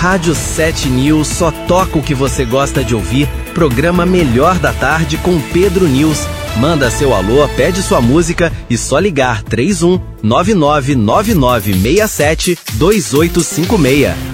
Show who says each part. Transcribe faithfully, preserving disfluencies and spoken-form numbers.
Speaker 1: Rádio sete News só toca o que você gosta de ouvir. Programa Melhor da Tarde com Pedro News. Manda seu alô, pede sua música e só ligar três um nove nove nove nove seis sete dois oito cinco seis.